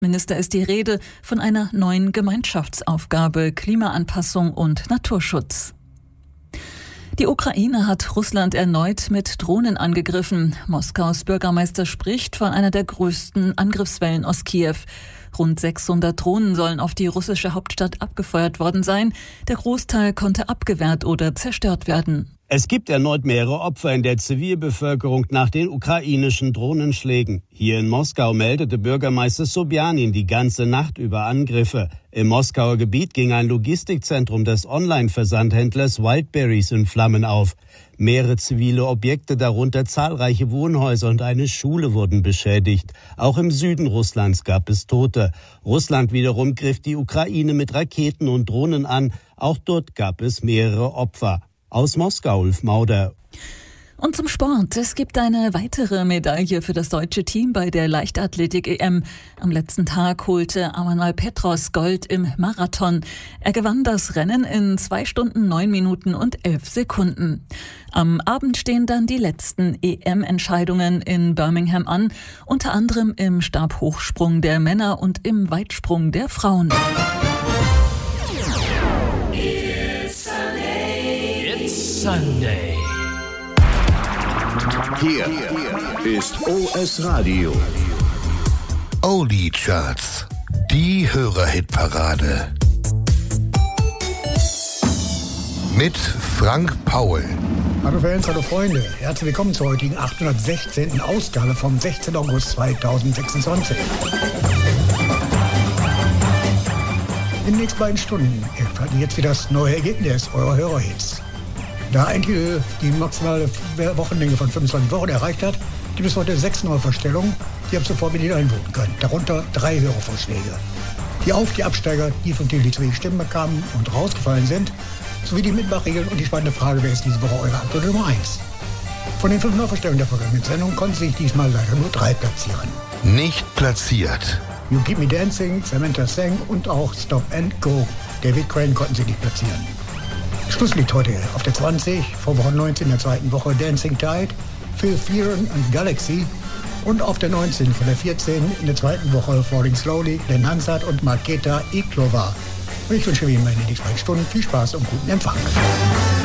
Minister ist die Rede von einer neuen Gemeinschaftsaufgabe Klimaanpassung und Naturschutz. Die Ukraine hat Russland erneut mit Drohnen angegriffen. Moskaus Bürgermeister spricht von einer der größten Angriffswellen aus Kiew. Rund 600 Drohnen sollen auf die russische Hauptstadt abgefeuert worden sein. Der Großteil konnte abgewehrt oder zerstört werden. Es gibt erneut mehrere Opfer in der Zivilbevölkerung nach den ukrainischen Drohnenschlägen. Hier in Moskau meldete Bürgermeister Sobjanin die ganze Nacht über Angriffe. Im Moskauer Gebiet ging ein Logistikzentrum des Online-Versandhändlers Wildberries in Flammen auf. Mehrere zivile Objekte, darunter zahlreiche Wohnhäuser und eine Schule, wurden beschädigt. Auch im Süden Russlands gab es Tote. Russland wiederum griff die Ukraine mit Raketen und Drohnen an. Auch dort gab es mehrere Opfer. Aus Moskau, Ulf Mauder. Und zum Sport. Es gibt eine weitere Medaille für das deutsche Team bei der Leichtathletik-EM. Am letzten Tag holte Amanal Petros Gold im Marathon. Er gewann das Rennen in 2 Stunden, 9 Minuten und 11 Sekunden. Am Abend stehen dann die letzten EM-Entscheidungen in Birmingham an, unter anderem im Stabhochsprung der Männer und im Weitsprung der Frauen. Sunday. Hier ist OS Radio. Oldie Charts. Die Hörerhitparade. Mit Frank Paul. Hallo Fans, hallo Freunde. Herzlich willkommen zur heutigen 816. Ausgabe vom 16. August 2026. In den nächsten beiden Stunden erfahrt ihr jetzt wieder das neue Ergebnis eurer Hörerhits. Da ein Titel die maximale Wochenlänge von 25 Wochen erreicht hat, gibt es heute 6 Neuverstellungen, die ab sofort mit hineinvoten können. Darunter 3 Hörervorschläge. Die Absteiger, die von Titel die 2 Stimmen bekamen und rausgefallen sind, sowie die Mitmachregeln und die spannende Frage, wer ist diese Woche eure aktuelle Nummer 1? Von den 5 Neuverstellungen der vergangenen Sendung konnten sich diesmal leider nur 3 platzieren. Nicht platziert. You Keep Me Dancing, Samantha Sang und auch Stop and Go. David Crane konnten sie nicht platzieren. Schluss liegt heute auf der 20, vor Woche 19 der zweiten Woche Dancing Tide, Phil Fearon und Galaxy und auf der 19 von der 14 in der zweiten Woche Falling Slowly, Glenn Hansard und Marketa Iklova. Und ich wünsche Ihnen in den nächsten 2 Stunden viel Spaß und guten Empfang.